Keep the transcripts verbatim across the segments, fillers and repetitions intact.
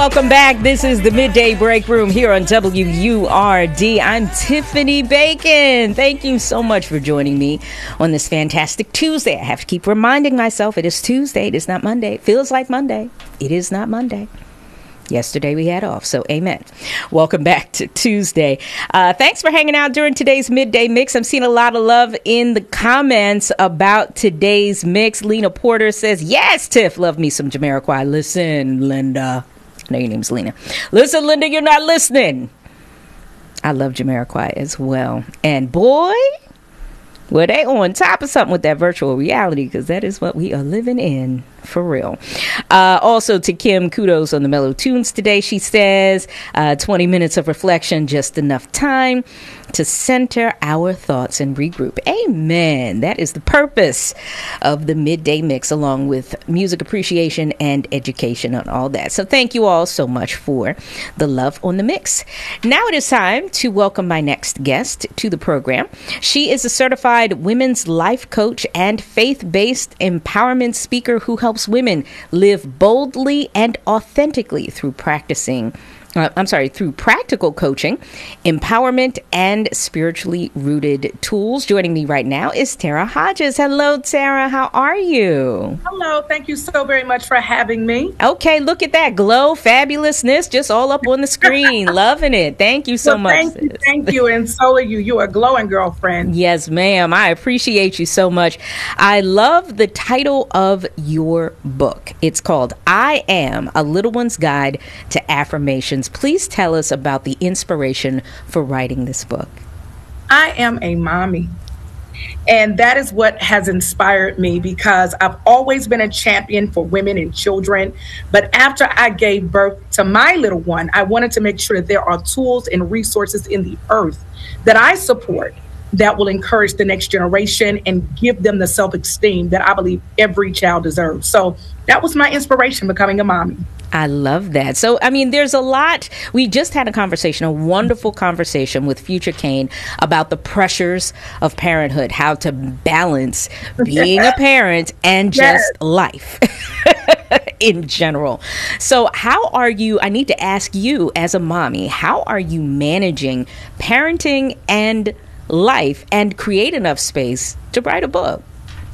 Welcome back. This is the Midday Break Room here on W U R D. I'm Tiffany Bacon. Thank you so much for joining me on this fantastic Tuesday. I have to keep reminding myself it is Tuesday. It is not Monday. It feels like Monday. It is not Monday. Yesterday we had off, so amen. Welcome back to Tuesday. Uh, thanks for hanging out during today's Midday Mix. I'm seeing a lot of love in the comments about today's mix. Lena Porter says, yes, Tiff, love me some Jamiroquai. Listen, Linda. I know your name's Lena. Listen, Linda, you're not listening. I love Jamiroquai as well. And boy, well, they on top of something with that virtual reality, because that is what we are living in. For real. Uh, also to Kim, kudos on the mellow tunes today. She says uh, twenty minutes of reflection, just enough time to center our thoughts and regroup. Amen. That is the purpose of the Midday Mix, along with music appreciation and education on all that. So thank you all so much for the love on the mix. Now it is time to welcome my next guest to the program. She is a certified women's life coach and faith-based empowerment speaker who helps helps women live boldly and authentically through practicing Uh, I'm sorry, through practical coaching, empowerment, and spiritually rooted tools. Joining me right now is Tara Hodges. Hello, Tara. How are you? Hello. Thank you so very much for having me. Okay, look at that glow, fabulousness, just all up on the screen. Loving it. Thank you so well, much. Thank you, thank you, and so are you. You're a glowing girlfriend. Yes, ma'am. I appreciate you so much. I love the title of your book. It's called I Am, A Little One's Guide to Affirmations. Please tell us about the inspiration for writing this book. I am a mommy, and that is what has inspired me, because I've always been a champion for women and children. But after I gave birth to my little one, I wanted to make sure that there are tools and resources in the earth that I support that will encourage the next generation and give them the self-esteem that I believe every child deserves. So that was my inspiration, becoming a mommy. I love that. So, I mean, there's a lot. We just had a conversation, a wonderful conversation with Future Kane about the pressures of parenthood, how to balance being a parent and just yes. life in general. So how are you, I need to ask you as a mommy, how are you managing parenting and life and create enough space to write a book?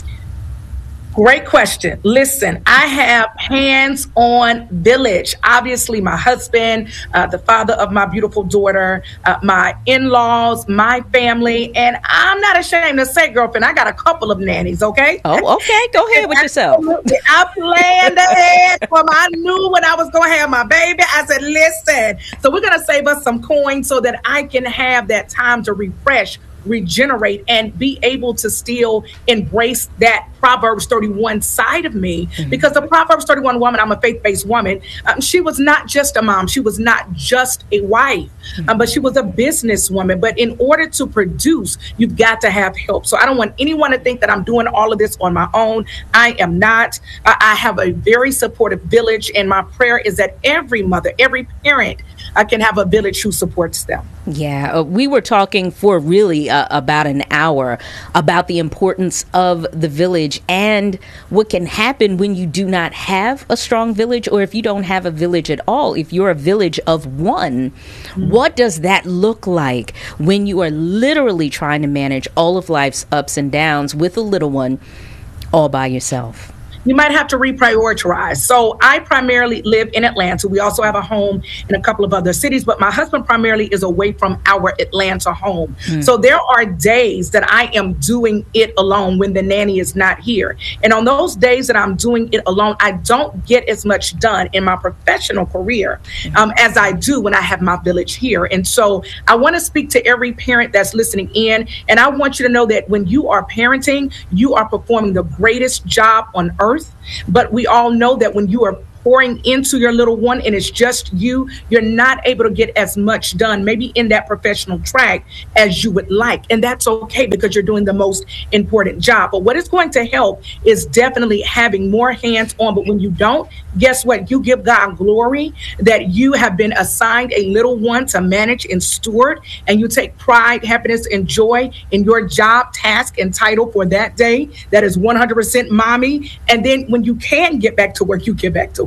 Great question. Listen, I have hands-on village. Obviously, my husband, uh, the father of my beautiful daughter, uh, my in-laws, my family, and I'm not ashamed to say, girlfriend, I got a couple of nannies, okay? Oh, okay. Go ahead with yourself. I planned ahead for I knew when I was going to have my baby. I said, listen, so we're going to save us some coins so that I can have that time to refresh, regenerate, and be able to still embrace that Proverbs thirty-one side of me. Mm-hmm. Because the Proverbs thirty-one woman, I'm a faith-based woman. Um, she was not just a mom. She was not just a wife, mm-hmm. um, but she was a businesswoman. But in order to produce, you've got to have help. So I don't want anyone to think that I'm doing all of this on my own. I am not. Uh, I have a very supportive village, and my prayer is that every mother, every parent uh, can have a village who supports them. Yeah, uh, we were talking for really uh, about an hour about the importance of the village and what can happen when you do not have a strong village, or if you don't have a village at all. If you're a village of one, mm-hmm. what does that look like when you are literally trying to manage all of life's ups and downs with a little one all by yourself? You might have to reprioritize. So I primarily live in Atlanta. We also have a home in a couple of other cities, but my husband primarily is away from our Atlanta home. Mm. So there are days that I am doing it alone when the nanny is not here. And on those days that I'm doing it alone, I don't get as much done in my professional career um, as I do when I have my village here. And so I want to speak to every parent that's listening in. And I want you to know that when you are parenting, you are performing the greatest job on earth. But we all know that when you are pouring into your little one and it's just you, you're not able to get as much done, maybe in that professional track, as you would like. And that's okay, because you're doing the most important job. But what is going to help is definitely having more hands on. But when you don't, guess what? You give God glory that you have been assigned a little one to manage and steward, and you take pride, happiness, and joy in your job, task, and title for that day. That is one hundred percent mommy. And then when you can get back to work, you get back to work.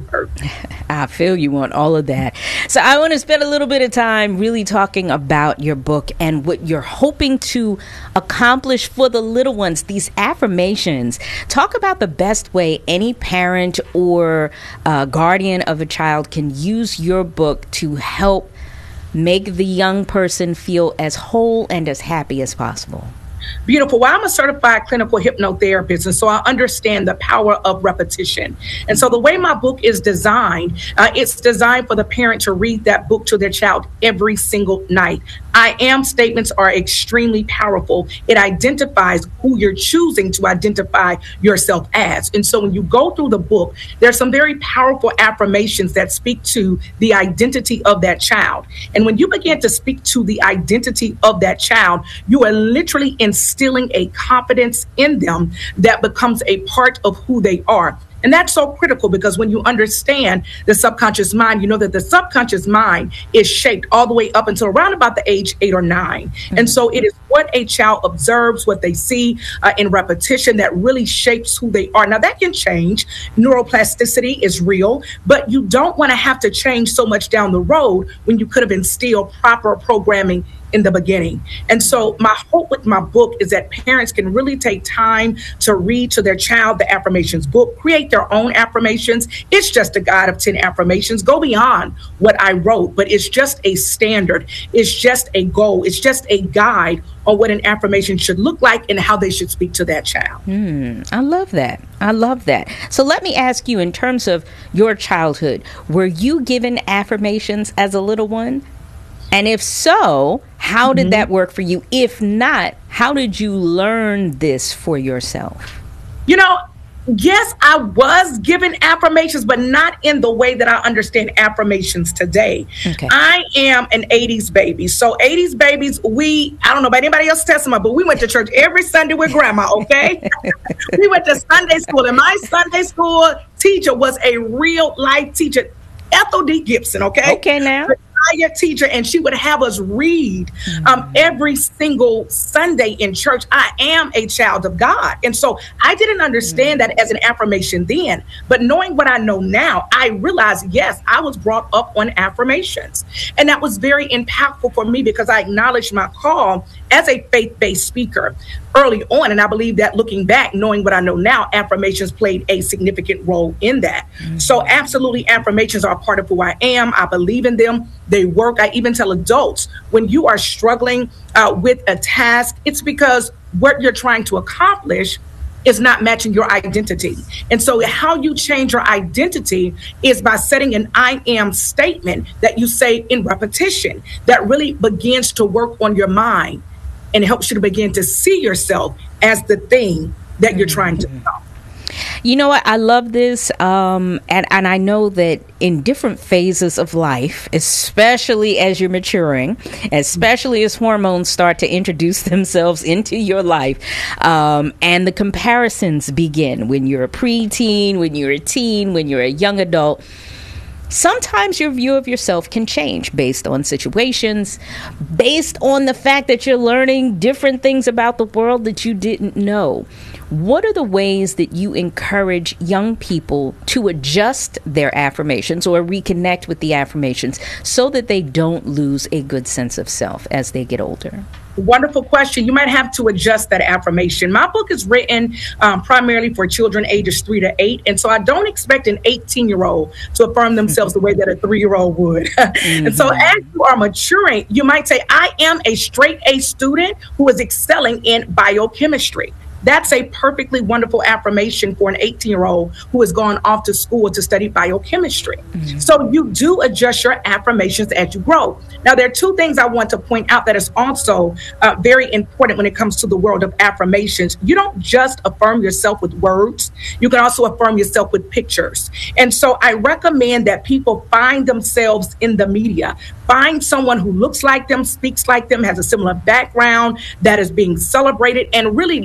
hurt. I feel you on all of that. So I want to spend a little bit of time really talking about your book and what you're hoping to accomplish for the little ones, these affirmations. Talk about the best way any parent or uh, guardian of a child can use your book to help make the young person feel as whole and as happy as possible. Beautiful. Well, I'm a certified clinical hypnotherapist, and so I understand the power of repetition. And so the way my book is designed, uh, it's designed for the parent to read that book to their child every single night. I am statements are extremely powerful. It identifies who you're choosing to identify yourself as. And so when you go through the book, there's some very powerful affirmations that speak to the identity of that child. And when you begin to speak to the identity of that child, you are literally instilling a confidence in them that becomes a part of who they are. And that's so critical because when you understand the subconscious mind, you know that the subconscious mind is shaped all the way up until around about the age eight or nine. Mm-hmm. And so it is what a child observes, what they see uh, in repetition that really shapes who they are. Now that can change. Neuroplasticity is real, but you don't want to have to change so much down the road when you could have instilled proper programming in the beginning. And so my hope with my book is that parents can really take time to read to their child the affirmations book, create their own affirmations. It's just a guide of ten affirmations, go beyond what I wrote, but it's just a standard. It's just a goal. It's just a guide on what an affirmation should look like and how they should speak to that child. Mm, I love that. I love that. So let me ask you, in terms of your childhood, were you given affirmations as a little one? And if so, how did mm-hmm. that work for you? If not, how did you learn this for yourself? You know, yes, I was given affirmations, but not in the way that I understand affirmations today. Okay. I am an eighties baby. So eighties babies, we, I don't know about anybody else's testimony, but we went to church every Sunday with grandma, okay? We went to Sunday school, and my Sunday school teacher was a real life teacher, Ethel D. Gibson, okay? Okay, now. Teacher, and she would have us read um, every single Sunday in church. I am a child of God. And so I didn't understand that as an affirmation then. But knowing what I know now, I realized, yes, I was brought up on affirmations. And that was very impactful for me because I acknowledged my call as a faith-based speaker early on. And I believe that looking back, knowing what I know now, affirmations played a significant role in that. Mm-hmm. So absolutely, affirmations are a part of who I am. I believe in them. They work. I even tell adults, when you are struggling uh, with a task, it's because what you're trying to accomplish is not matching your identity. And so how you change your identity is by setting an I am statement that you say in repetition that really begins to work on your mind and helps you to begin to see yourself as the thing that you're trying to become. You know what? I love this. Um, and, and I know that in different phases of life, especially as you're maturing, especially as hormones start to introduce themselves into your life, um, and the comparisons begin when you're a preteen, when you're a teen, when you're a young adult. Sometimes your view of yourself can change based on situations, based on the fact that you're learning different things about the world that you didn't know. What are the ways that you encourage young people to adjust their affirmations or reconnect with the affirmations so that they don't lose a good sense of self as they get older? Wonderful question. You might have to adjust that affirmation. My book is written um, primarily for children ages three to eight. And so I don't expect an eighteen-year-old to affirm themselves the way that a three-year-old would. Mm-hmm. And so as you are maturing, you might say, I am a straight A student who is excelling in biochemistry. That's a perfectly wonderful affirmation for an eighteen-year-old who has gone off to school to study biochemistry. Mm-hmm. So you do adjust your affirmations as you grow. Now, there are two things I want to point out that is also uh, very important when it comes to the world of affirmations. You don't just affirm yourself with words. You can also affirm yourself with pictures. And so I recommend that people find themselves in the media. Find someone who looks like them, speaks like them, has a similar background that is being celebrated, and really look up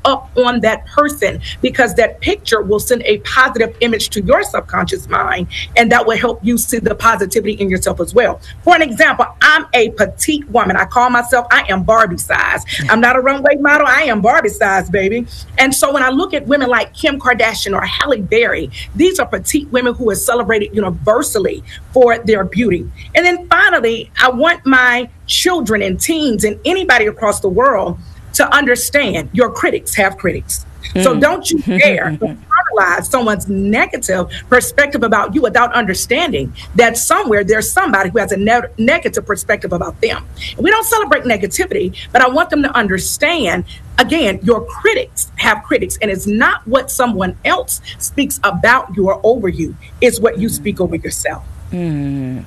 up on that person, because that picture will send a positive image to your subconscious mind, and that will help you see the positivity in yourself as well. For an example, I'm a petite woman. I call myself, I am Barbie size. I'm not a runway model. I am Barbie size, baby. And so when I look at women like Kim Kardashian or Halle Berry, these are petite women who are celebrated universally for their beauty. And then finally, I want my children and teens and anybody across the world to understand your critics have critics. Mm. So don't you dare internalize someone's negative perspective about you without understanding that somewhere there's somebody who has a ne- negative perspective about them. And we don't celebrate negativity, but I want them to understand, again, your critics have critics, and it's not what someone else speaks about you or over you, it's what you speak over yourself. Mm.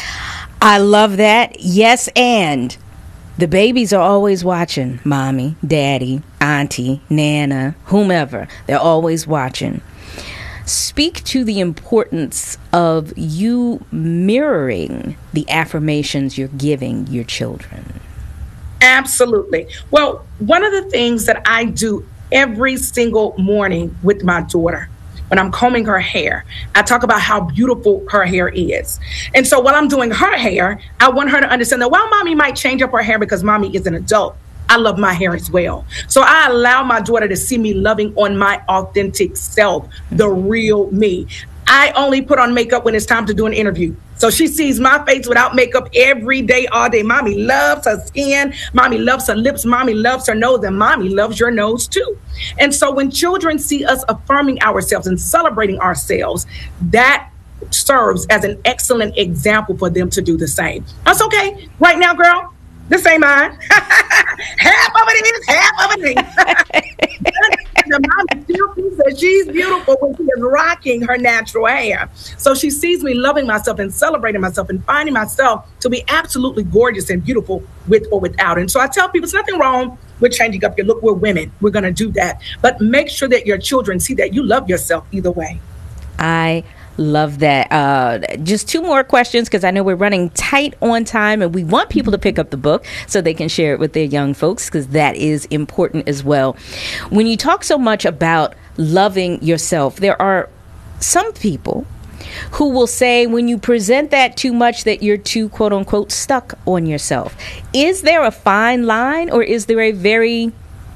I love that. Yes, and the babies are always watching mommy, daddy, auntie, nana, whomever. They're always watching. Speak to the importance of you mirroring the affirmations you're giving your children. Absolutely. Well, one of the things that I do every single morning with my daughter, when I'm combing her hair, I talk about how beautiful her hair is. And so while I'm doing her hair, I want her to understand that while mommy might change up her hair because mommy is an adult, I love my hair as well. So I allow my daughter to see me loving on my authentic self, the real me. I only put on makeup when it's time to do an interview. So she sees my face without makeup every day, all day. Mommy loves her skin. Mommy loves her lips. Mommy loves her nose. And mommy loves your nose too. And so when children see us affirming ourselves and celebrating ourselves, that serves as an excellent example for them to do the same. That's okay. Right now, girl, this ain't mine. Half of it is, half of it ain't. The mom still thinks that she's beautiful when she is rocking her natural hair. So she sees me loving myself and celebrating myself and finding myself to be absolutely gorgeous and beautiful with or without. And so I tell people, there's nothing wrong with changing up your look. We're women. We're going to do that. But make sure that your children see that you love yourself either way. I love that. Uh, just two more questions, because I know we're running tight on time, and we want people to pick up the book so they can share it with their young folks, because that is important as well. When you talk so much about loving yourself, there are some people who will say when you present that too much that you're too, quote unquote, stuck on yourself. Is there a fine line, or is there a very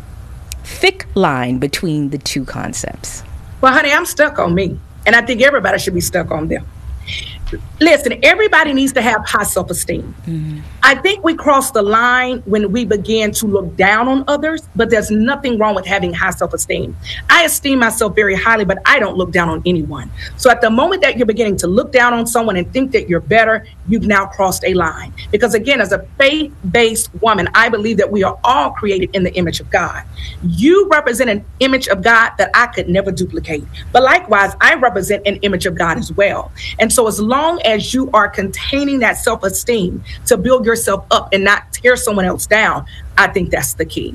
thick line between the two concepts? Well, honey, I'm stuck on me. And I think everybody should be stuck on them. Listen, everybody needs to have high self-esteem. Mm-hmm. I think we cross the line when we begin to look down on others, but there's nothing wrong with having high self-esteem. I esteem myself very highly, but I don't look down on anyone. So at the moment that you're beginning to look down on someone and think that you're better, you've now crossed a line. Because again, as a faith-based woman, I believe that we are all created in the image of God. You represent an image of God that I could never duplicate. But likewise, I represent an image of God as well. And so as long as you are containing that self-esteem to build yourself up and not tear someone else down, I think that's the key.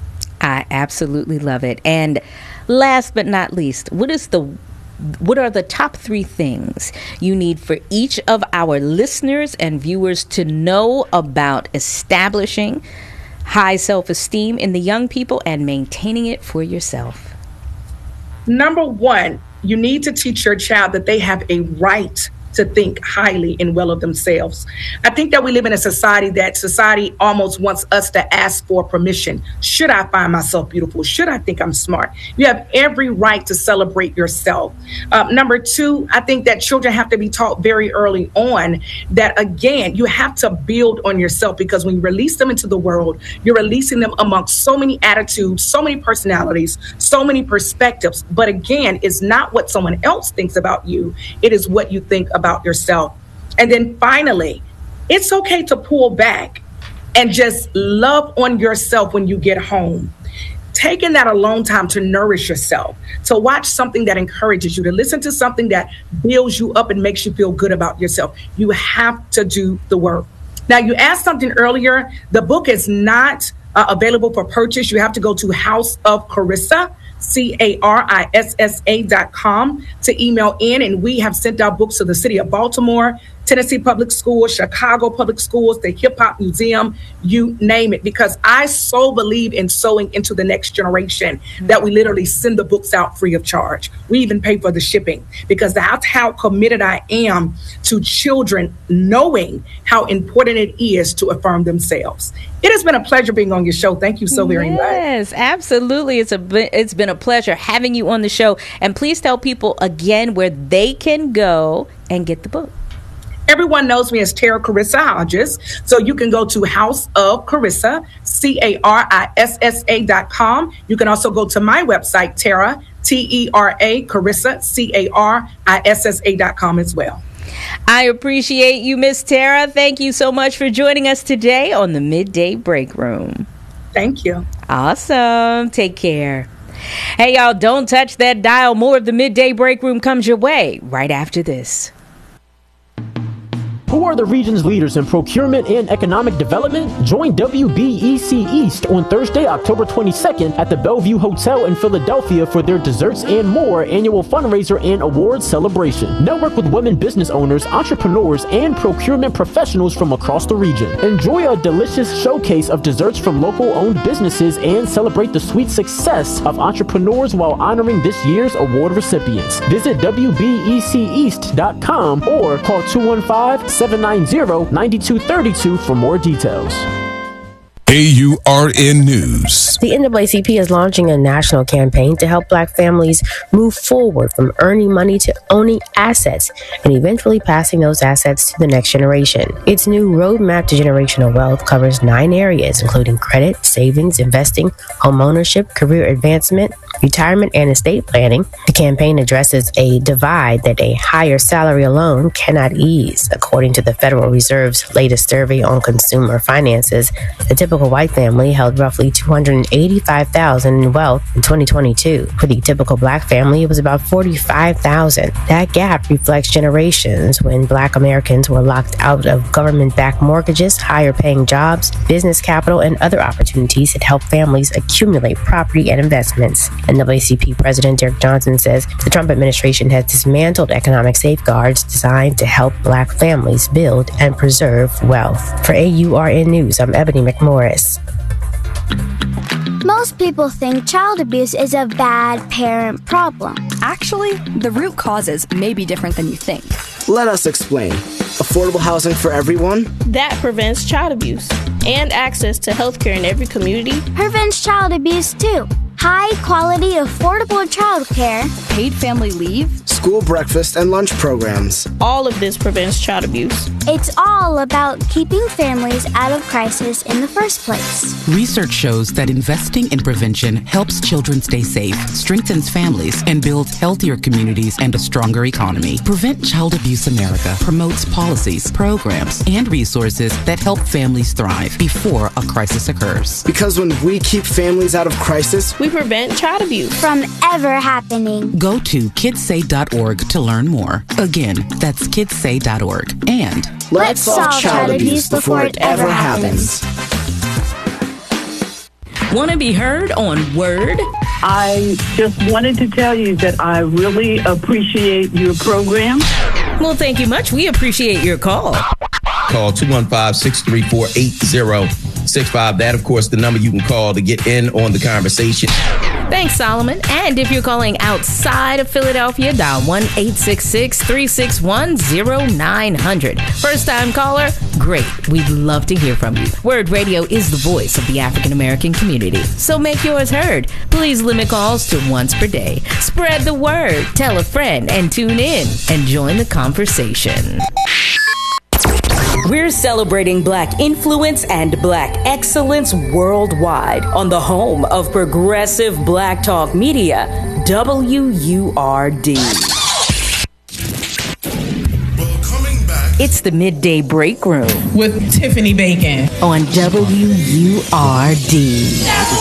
I absolutely love it. And last but not least, what is the what are the top three things you need for each of our listeners and viewers to know about establishing high self-esteem in the young people and maintaining it for yourself? Number one, you need to teach your child that they have a right to think highly and well of themselves. I think that we live in a society that society almost wants us to ask for permission. Should I find myself beautiful? Should I think I'm smart? You have every right to celebrate yourself. Uh, number two, I think that children have to be taught very early on that, again, you have to build on yourself, because when you release them into the world, you're releasing them amongst so many attitudes, so many personalities, so many perspectives. But again, it's not what someone else thinks about you. It is what you think about about yourself. And then finally, it's okay to pull back and just love on yourself when you get home. Taking that alone time to nourish yourself, to watch something that encourages you, to listen to something that builds you up and makes you feel good about yourself. You have to do the work. Now, you asked something earlier. The book is not uh, available for purchase. You have to go to House of Carissa, C A R I S S A dot com to email in, and we have sent out books to the city of Baltimore, Tennessee Public Schools, Chicago Public Schools, the Hip Hop Museum, you name it, because I so believe in sowing into the next generation that we literally send the books out free of charge. We even pay for the shipping, because that's how committed I am to children knowing how important it is to affirm themselves. It has been a pleasure being on your show. Thank you so very yes, much. Yes, absolutely. It's a it's been a pleasure having you on the show. And please tell people again where they can go and get the book. Everyone knows me as Tara Carissa Hodges. So you can go to House of Carissa, C A R I S S A dot com. You can also go to my website, Tara, T E R A, Carissa, C A R I S S A dot com as well. I appreciate you, Miss Tara. Thank you so much for joining us today on the Midday Break Room. Thank you. Awesome. Take care. Hey, y'all, don't touch that dial. More of the Midday Break Room comes your way right after this. Who are the region's leaders in procurement and economic development? Join W B E C East on Thursday, October twenty-second at the Bellevue Hotel in Philadelphia for their Desserts and More annual fundraiser and awards celebration. Network with women business owners, entrepreneurs, and procurement professionals from across the region. Enjoy a delicious showcase of desserts from local-owned businesses and celebrate the sweet success of entrepreneurs while honoring this year's award recipients. Visit W B E C East dot com or call two one five, seven nine zero, nine two three two for more details. A U R N News. The N double A C P is launching a national campaign to help Black families move forward from earning money to owning assets and eventually passing those assets to the next generation. Its new Roadmap to Generational Wealth covers nine areas, including credit, savings, investing, home ownership, career advancement, retirement, and estate planning. The campaign addresses a divide that a higher salary alone cannot ease. According to the Federal Reserve's latest survey on consumer finances, the typical white family held roughly two hundred eighty-five thousand dollars in wealth in twenty twenty-two. For the typical Black family, it was about forty-five thousand dollars. That gap reflects generations when Black Americans were locked out of government-backed mortgages, higher-paying jobs, business capital, and other opportunities that help families accumulate property and investments. N double A C P President Derek Johnson says the Trump administration has dismantled economic safeguards designed to help Black families build and preserve wealth. For A U R N News, I'm Ebony McMorris. Most people think child abuse is a bad parent problem. Actually, the root causes may be different than you think. Let us explain. Affordable housing for everyone? That prevents child abuse and access to health care in every community. Prevents child abuse too. High quality, affordable child care. Paid family leave. School breakfast and lunch programs. All of this prevents child abuse. It's all about keeping families out of crisis in the first place. Research shows that investing in prevention helps children stay safe, strengthens families, and builds healthier communities and a stronger economy. Prevent Child Abuse America promotes policies, programs, and resources that help families thrive before a crisis occurs. Because when we keep families out of crisis, we prevent child abuse from ever happening. Go to kids say dot org to learn more. Again, that's kids say dot org. And let's, let's solve child abuse before it ever happens. Want to be heard on Word? I just wanted to tell you that I really appreciate your program. Well, thank you much. We appreciate your call. Call two one five, six three four, eight zero six five. That, of course, the number you can call to get in on the conversation. Thanks, Solomon. And if you're calling outside of Philadelphia, dial one eight six six, three six one, zero nine zero zero. First-time caller? Great. We'd love to hear from you. Word Radio is the voice of the African-American community, so make yours heard. Please limit calls to once per day. Spread the word, tell a friend, and tune in and join the conversation. We're celebrating Black influence and Black excellence worldwide on the home of progressive Black talk media, W U R D. It's the Midday Break Room with Tiffany Bacon on W U R D.